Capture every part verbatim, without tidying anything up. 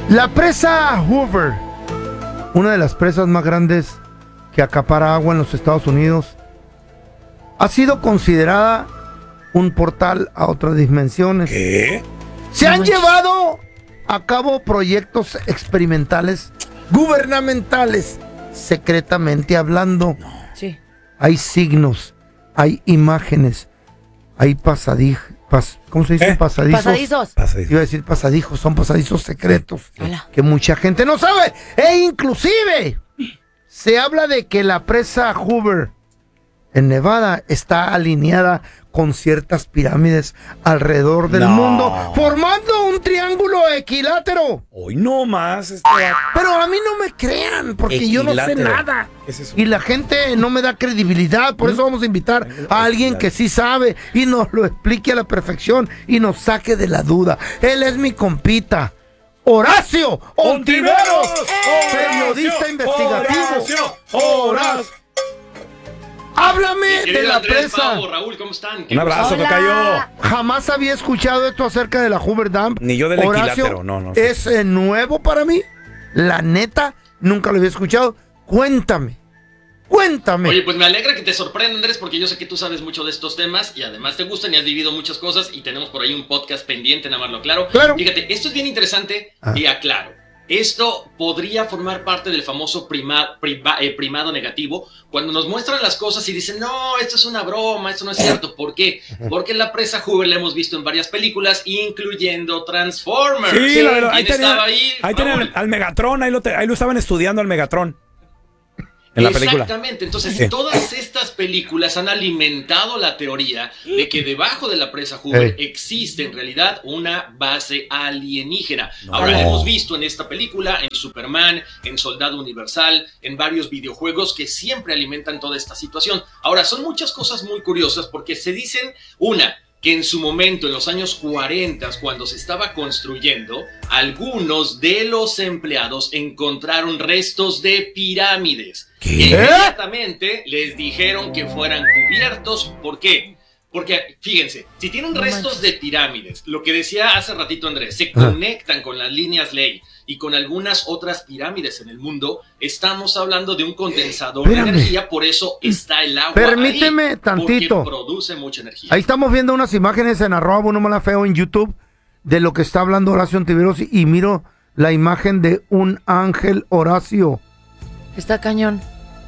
La presa Hoover, una de las presas más grandes que acapara agua en los Estados Unidos, ha sido considerada un portal a otras dimensiones. ¿Qué? Se han llevado a cabo proyectos experimentales gubernamentales, secretamente hablando. Sí. Hay signos, hay imágenes, hay pasadijos. Pas, ¿Cómo se dice? ¿Eh? Pasadizos. Pasadizos. Pasadizos. Iba a decir pasadijos, son pasadizos secretos Hola. que mucha gente no sabe. E inclusive se habla de que la presa Hoover en Nevada está alineada con ciertas pirámides alrededor del No. mundo, formando un triángulo equilátero. Hoy no más. Este... Pero a mí no me crean, porque yo no sé Equilátero. nada. ¿Qué es eso? Y la gente no me da credibilidad, por eso vamos a invitar a alguien que sí sabe y nos lo explique a la perfección y nos saque de la duda. Él es mi compita, Horacio Ontiveros, periodista investigativo. Horacio, Horacio. Háblame de la Andrés, presa. Pavo, Raúl, ¿cómo están? Un abrazo, Hola. tocayo. Jamás había escuchado esto acerca de la Hoover Dam. Ni yo del Horacio, equilátero, no, no. Es eh, nuevo para mí. La neta, nunca lo había escuchado. Cuéntame, cuéntame. Oye, pues me alegra que te sorprenda, Andrés, porque yo sé que tú sabes mucho de estos temas y además te gustan y has vivido muchas cosas y tenemos por ahí un podcast pendiente, nada más lo aclaro. Claro. Fíjate, esto es bien interesante Ah. y aclaro. Esto podría formar parte del famoso prima, priva- eh, primado negativo, cuando nos muestran las cosas y dicen, no, esto es una broma, esto no es cierto. ¿Por qué? Porque la presa Hoover la hemos visto en varias películas, incluyendo Transformers. Sí, la verdad, ahí ¿Quién tenían, estaba ahí? ahí tenían Raúl. al Megatron, ahí lo, te- ahí lo estaban estudiando al Megatron. En la película. Exactamente, entonces Sí. todas estas películas han alimentado la teoría de que debajo de la presa Hoover Hey. existe en realidad una base alienígena. Ahora No. hemos visto en esta película, en Superman, en Soldado Universal, en varios videojuegos que siempre alimentan toda esta situación. Ahora, son muchas cosas muy curiosas porque se dicen, una, que en su momento, en los años cuarenta, cuando se estaba construyendo, algunos de los empleados encontraron restos de pirámides. ¿Qué? Y inmediatamente les dijeron que fueran cubiertos. ¿Por qué? Porque, fíjense, si tienen No restos manches. de pirámides, lo que decía hace ratito Andrés, se Ajá. conectan con las líneas ley y con algunas otras pirámides en el mundo, estamos hablando de un condensador Espérame. de energía, por eso está el agua Permíteme ahí, tantito. porque produce mucha energía. Ahí estamos viendo unas imágenes en arroba uno mala feo en YouTube de lo que está hablando Horacio Ontiveros y, y miro la imagen de un ángel Horacio. Está cañón.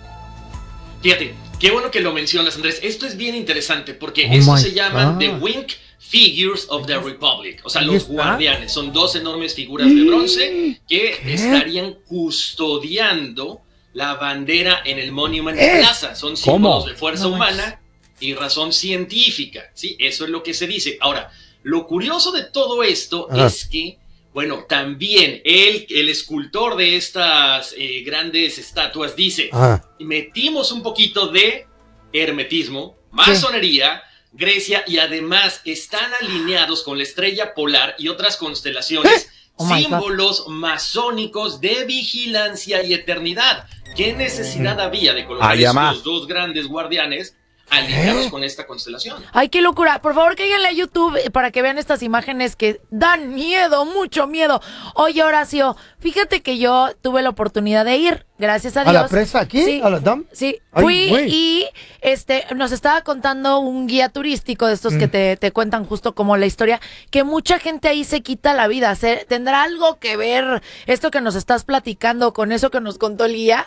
Fíjate, qué bueno que lo mencionas, Andrés. Esto es bien interesante porque Oh esto my se llaman God. The Winged Figures of the Republic. O sea, Ahí los está. guardianes. Son dos enormes figuras de bronce que ¿Qué? estarían custodiando la bandera en el Monument ¿Eh? Plaza. Son símbolos ¿Cómo? de fuerza No manches. humana y razón científica. ¿Sí? Eso es lo que se dice. Ahora, lo curioso de todo esto Ajá. es que, bueno, también el, el escultor de estas eh, grandes estatuas dice, Ah. metimos un poquito de hermetismo, masonería, Grecia, y además están alineados con la estrella polar y otras constelaciones, Oh my God. símbolos masónicos de vigilancia y eternidad. ¿Qué necesidad había de colocar Ay, ama. estos dos grandes guardianes alineados con esta constelación? Ay, qué locura. Por favor, cáiganle a YouTube eh, para que vean estas imágenes que dan miedo, mucho miedo. Oye, Horacio, fíjate que yo tuve la oportunidad de ir, gracias a ¿A Dios. la presa aquí? Sí, ¿A la dam? sí. Ay, Fui güey. y este nos estaba contando un guía turístico de estos que Mm. te, te cuentan justo como la historia, que mucha gente ahí se quita la vida. ¿Se- ¿Tendrá algo que ver esto que nos estás platicando con eso que nos contó el guía?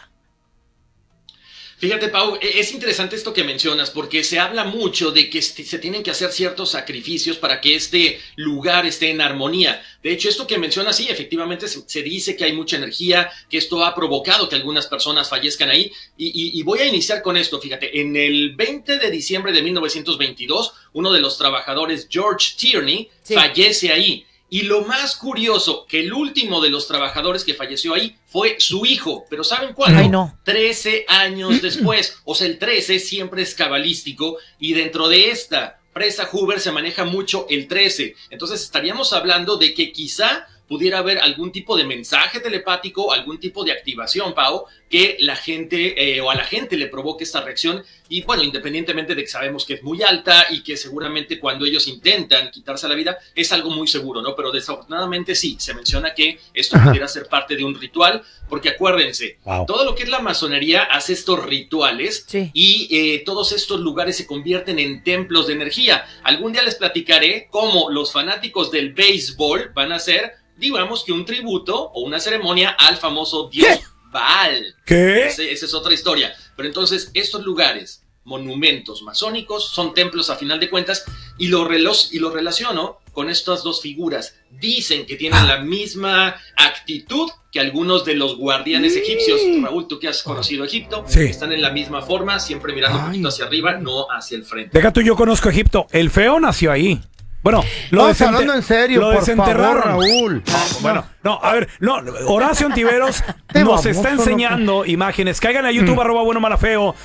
Fíjate, Pau, e- es interesante esto que mencionas porque se habla mucho de que este- se tienen que hacer ciertos sacrificios para que este lugar esté en armonía. De hecho, esto que mencionas, sí, efectivamente se, se dice que hay mucha energía, que esto ha provocado que algunas personas fallezcan ahí. Y, y- y voy a iniciar con esto, fíjate. En el veinte de diciembre de mil novecientos veintidós, uno de los trabajadores, George Tierney, Sí. fallece ahí. Y lo más curioso, que el último de los trabajadores que falleció ahí fue su hijo. Pero ¿saben cuándo? Ay, no. trece años después. O sea, el trece siempre es cabalístico y dentro de esta presa Hoover se maneja mucho el trece. Entonces estaríamos hablando de que quizá pudiera haber algún tipo de mensaje telepático, algún tipo de activación, Pau, que la gente eh, o a la gente le provoque esta reacción. Y bueno, independientemente de que sabemos que es muy alta y que seguramente cuando ellos intentan quitarse la vida es algo muy seguro, ¿no? Pero desafortunadamente sí, se menciona que esto Ajá. pudiera ser parte de un ritual, porque acuérdense, Wow. todo lo que es la masonería hace estos rituales Sí. y eh, todos estos lugares se convierten en templos de energía. Algún día les platicaré cómo los fanáticos del béisbol van a hacer, digamos que un tributo o una ceremonia al famoso dios ¿Qué? Baal. ¿Qué? Ese- esa es otra historia. Pero entonces, estos lugares, monumentos masónicos, son templos a final de cuentas, y lo, relo- y lo relaciono con estas dos figuras. Dicen que tienen la misma actitud que algunos de los guardianes egipcios. Raúl, tú que has conocido Egipto, Sí. están en la misma forma, siempre mirando un Ay. poquito hacia arriba, no hacia el frente. Deja tú, yo conozco Egipto. El feo nació ahí. Bueno, lo Estamos desente- hablando en serio, lo por desenterraron. favor, Raúl. Bueno, no, a ver, no, Horacio Antiveros Te nos baboso, está loco. enseñando imágenes. Caigan a YouTube, arroba bueno mala feo,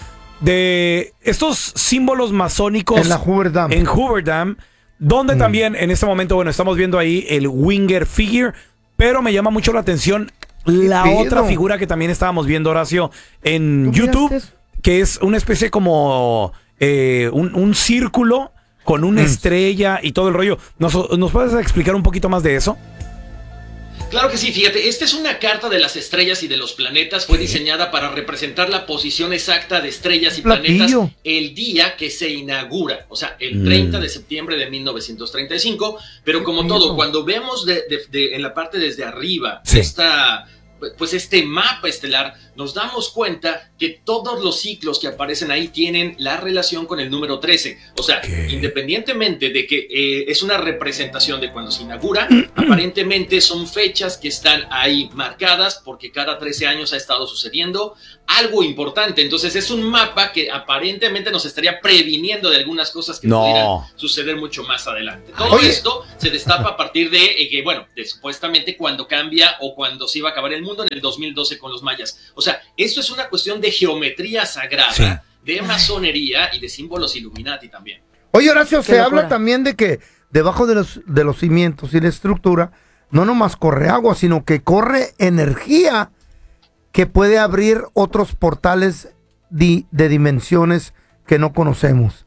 de estos símbolos masónicos En la Hoover Dam. en Hoover Dam, donde también en este momento, bueno, estamos viendo ahí el Winger Figure, pero me llama mucho la atención la pedo? otra figura que también estábamos viendo, Horacio, en ¿Tú YouTube, miraste eso? que es una especie como eh, un, un círculo con una estrella y todo el rollo. ¿Nos, ¿Nos puedes explicar un poquito más de eso? Claro que sí, fíjate, esta es una carta de las estrellas y de los planetas, fue diseñada para representar la posición exacta de estrellas y Platillo. planetas el día que se inaugura, o sea, el treinta de septiembre de mil novecientos treinta y cinco, pero como todo, cuando vemos de, de- de- en la parte desde arriba, Sí. esta, pues este mapa estelar, nos damos cuenta que todos los ciclos que aparecen ahí tienen la relación con el número trece. O sea, ¿Qué? independientemente de que eh, es una representación de cuando se inaugura, aparentemente son fechas que están ahí marcadas porque cada trece años ha estado sucediendo algo importante. Entonces es un mapa que aparentemente nos estaría previniendo de algunas cosas que No. pudieran suceder mucho más adelante. Todo Oye. esto se destapa a partir de eh, que, bueno, de supuestamente cuando cambia o cuando se iba a acabar el mundo en el dos mil doce con los mayas. O sea, esto es una cuestión de geometría sagrada, Sí. de masonería y de símbolos Illuminati también. Oye, Horacio, se locura. habla también de que debajo de los, de los cimientos y la estructura no nomás corre agua, sino que corre energía que puede abrir otros portales di- de dimensiones que no conocemos.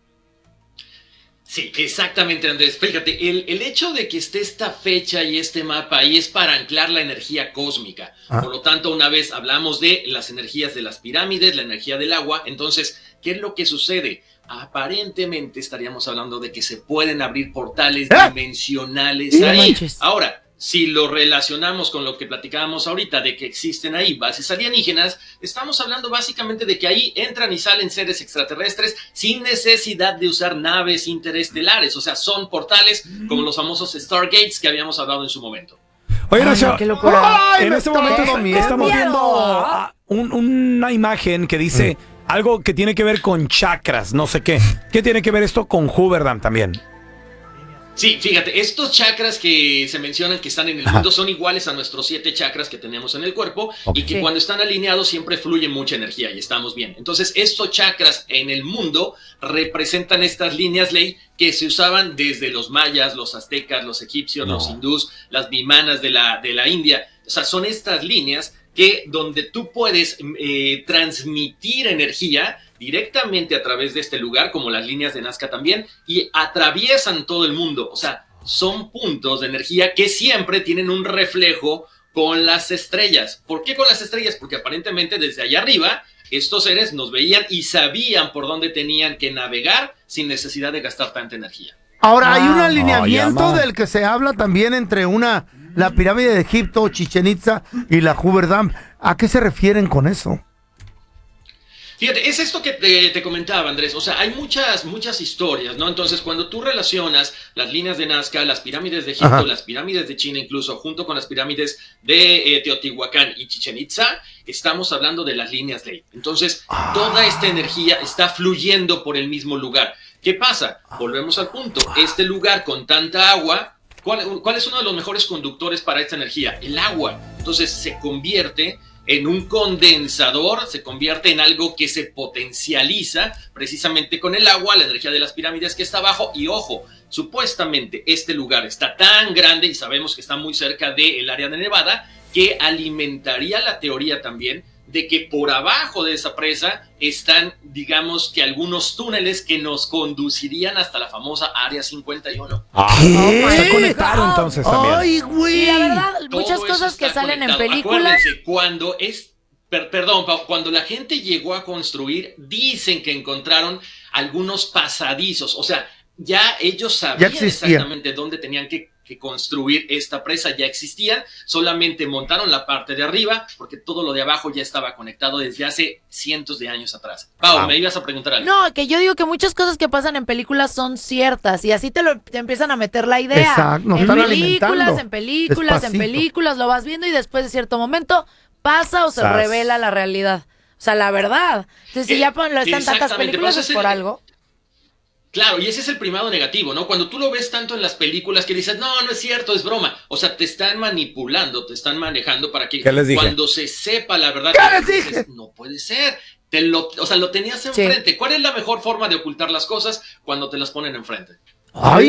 Sí, exactamente, Andrés. Fíjate, el, el hecho de que esté esta fecha y este mapa ahí es para anclar la energía cósmica. Ah. Por lo tanto, una vez hablamos de las energías de las pirámides, la energía del agua, entonces, ¿qué es lo que sucede? Aparentemente estaríamos hablando de que se pueden abrir portales ¿Eh? dimensionales No ahí. manches. Ahora, si lo relacionamos con lo que platicábamos ahorita, de que existen ahí bases alienígenas, estamos hablando básicamente de que ahí entran y salen seres extraterrestres sin necesidad de usar naves interestelares. O sea, son portales como los famosos Stargates que habíamos hablado en su momento. Oye, Ay, Horacio, no, qué locura. Ay, en me este está momento dando est- miedo. estamos Miedo. viendo ah, un- una imagen que dice algo que tiene que ver con chakras, no sé qué. ¿Qué tiene que ver esto con Hoover Dam también? Sí, fíjate, estos chakras que se mencionan que están en el mundo son iguales a nuestros siete chakras que tenemos en el cuerpo Ok. y que Sí. cuando están alineados siempre fluye mucha energía y estamos bien. Entonces, estos chakras en el mundo representan estas líneas ley que se usaban desde los mayas, los aztecas, los egipcios, No. los hindús, las vimanas de la, de la India. O sea, son estas líneas que donde tú puedes eh, transmitir energía directamente a través de este lugar, como las líneas de Nazca también, y atraviesan todo el mundo. O sea, son puntos de energía que siempre tienen un reflejo con las estrellas. ¿Por qué con las estrellas? Porque aparentemente desde allá arriba estos seres nos veían y sabían por dónde tenían que navegar sin necesidad de gastar tanta energía. Ahora, hay un Ah. alineamiento Oh, llama. del que se habla también entre una la pirámide de Egipto, Chichén Itzá y la Hoover Dam. ¿A qué se refieren con eso? Fíjate, es esto que te, te comentaba, Andrés. O sea, hay muchas, muchas historias, ¿no? Entonces, cuando tú relacionas las líneas de Nazca, las pirámides de Egipto, Ajá. las pirámides de China, incluso junto con las pirámides de eh, Teotihuacán y Chichén Itzá, estamos hablando de las líneas ley. Entonces, toda esta energía está fluyendo por el mismo lugar. ¿Qué pasa? Volvemos al punto. Este lugar con tanta agua, ¿cuál, cuál es uno de los mejores conductores para esta energía? El agua. Entonces, se convierte en un condensador, se convierte en algo que se potencializa precisamente con el agua, la energía de las pirámides que está abajo. Y ojo, supuestamente este lugar está tan grande y sabemos que está muy cerca del área de Nevada, que alimentaría la teoría también de que por abajo de esa presa están, digamos, que algunos túneles que nos conducirían hasta la famosa Área cincuenta y uno. Ah, ¿Qué? está conectado entonces también. Ay, güey. Y la verdad, Todo muchas eso cosas que está salen en conectado. películas. Acuérdense, cuando es, per, perdón, Pau, cuando la gente llegó a construir, dicen que encontraron algunos pasadizos, o sea, ya ellos sabían exactamente dónde tenían que, que construir esta presa, ya existían, solamente montaron la parte de arriba, porque todo lo de abajo ya estaba conectado desde hace cientos de años atrás. Pau, wow. me ibas a preguntar algo. No, que yo digo que muchas cosas que pasan en películas son ciertas, y así te lo te empiezan a meter la idea. Exacto, nos en están películas, alimentando. en películas, Despacito. en películas, lo vas viendo y después de cierto momento pasa o se Sas. revela la realidad. O sea, la verdad. Entonces, si Eh, ya lo están tantas exactamente, películas pues es ese- por algo. Claro, y ese es el primado negativo, ¿no? Cuando tú lo ves tanto en las películas que dices, no, no es cierto, es broma. O sea, te están manipulando, te están manejando para que ¿Qué les dije? cuando se sepa la verdad, ¿Qué que les dices, dije? no puede ser. Te lo, o sea, lo tenías Sí. enfrente. ¿Cuál es la mejor forma de ocultar las cosas? Cuando te las ponen enfrente. Ay,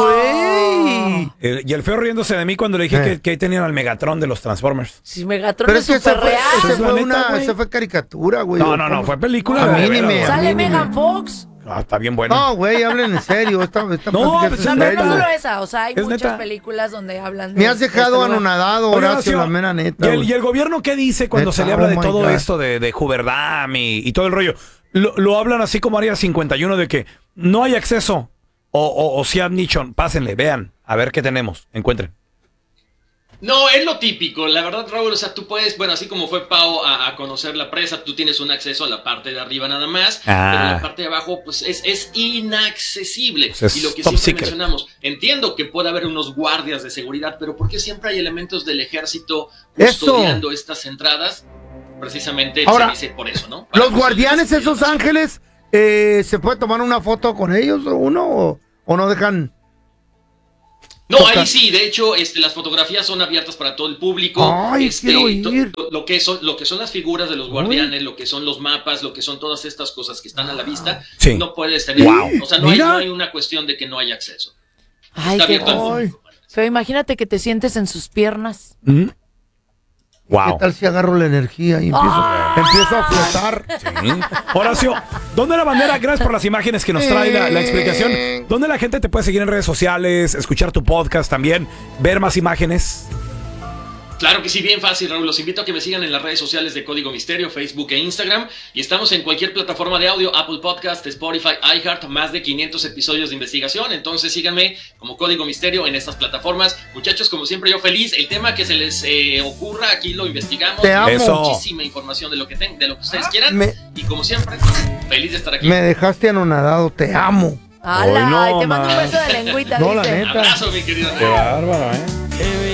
Ay, güey. Eh, y el feo riéndose de mí cuando le dije Eh. que, que ahí tenían al Megatron de los Transformers. Si Megatron Pero es es que ese súper fue, real. ese Es la fue neta, una, güey. esa fue caricatura, güey. No, no, no, fue película. A de mí ni veras, me- güey. Sale a mí ni Megan me- Fox. Ah, está bien bueno. No, güey, hablen en serio. Esta, esta No, plática pues, es No, en no, serio. no solo esa. O sea, hay Es muchas neta. películas donde hablan de Me has de dejado este lugar. anonadado, Oiga, Horacio, Horacio, la mera neta. ¿Y el, güey. y el gobierno qué dice cuando Neta, se le habla oh de my todo God. esto de, de Huberdam y, y todo el rollo? Lo, lo hablan así como Área cincuenta y uno de que no hay acceso. O, o, o si han dicho, pásenle, vean, a ver qué tenemos, encuentren. No, es lo típico, la verdad, Raúl, o sea, tú puedes, bueno, así como fue Pau a, a conocer la presa, tú tienes un acceso a la parte de arriba nada más, Ah. pero la parte de abajo, pues, es, es inaccesible. Pues es y lo que top siempre secret. mencionamos, entiendo que puede haber unos guardias de seguridad, pero ¿por qué siempre hay elementos del ejército Eso. custodiando estas entradas? Precisamente Ahora, se dice por eso, ¿no? Para Los guardianes, proteger esos la nación. ángeles, eh, ¿se puede tomar una foto con ellos uno o, o no dejan? No, Toca. ahí sí, de hecho, este, las fotografías son abiertas para todo el público. Ay, este, quiero to- ir. to- lo, que son, lo que son las figuras de los guardianes, lo que son los mapas, lo que son todas estas cosas que están a la vista, Sí. no puedes tener. Wow. O sea, no hay, Mira. no hay una cuestión de que no haya acceso. Ay, Está qué abierto al Ay. público. Pero imagínate que te sientes en sus piernas. ¿Mm? Wow. ¿Qué tal si agarro la energía y empiezo, empiezo a flotar? Sí. Horacio, ¿dónde la bandera? Gracias por las imágenes que nos trae la, la explicación. ¿Dónde la gente te puede seguir en redes sociales, escuchar tu podcast también, ver más imágenes? Claro que sí, bien fácil, Raúl. Los invito a que me sigan en las redes sociales de Código Misterio, Facebook e Instagram. Y estamos en cualquier plataforma de audio, Apple Podcast, Spotify, iHeart, más de quinientos episodios de investigación. Entonces síganme como Código Misterio en estas plataformas. Muchachos, como siempre, yo feliz. El tema que se les eh, ocurra, aquí lo investigamos. Te amo. Eso. Muchísima información de lo que, ten- de lo que ustedes quieran. Me- Y como siempre, feliz de estar aquí. Me dejaste anonadado, te amo. ¡Hala! Ay, no, y te mando un man. beso de lengüita, No, la dice. neta. Abrazo, mi querido. Qué bárbaro, ¿eh?